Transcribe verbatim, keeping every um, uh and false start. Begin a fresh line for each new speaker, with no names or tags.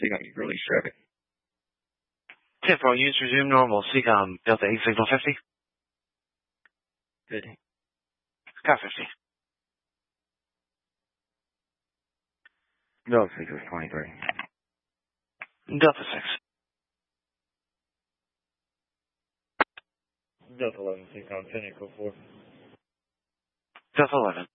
You got me really struck.
Temporal use resume normal. SEACOM Delta eight signal fifty.
Good.
Got fifty.
Delta six is twenty-three.
Delta six.
Delta eleven, SEACOM ten, Echo four.
Delta eleven.